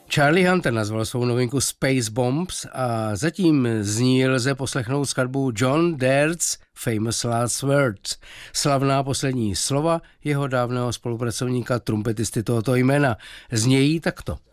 Charlie Hunter nazval svou novinku Space Bombs a zatím z ní lze poslechnout skladbu John Daird's Famous Last Words, slavná poslední slova jeho dávného spolupracovníka trumpetisty tohoto jména. Znějí takto.